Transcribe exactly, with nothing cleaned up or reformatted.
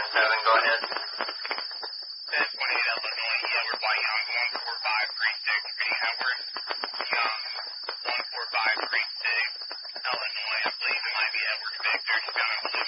seven, go ahead. ten twenty-eight, Illinois, yeah, we're by Young, one four five three six, Green Edwards, Young,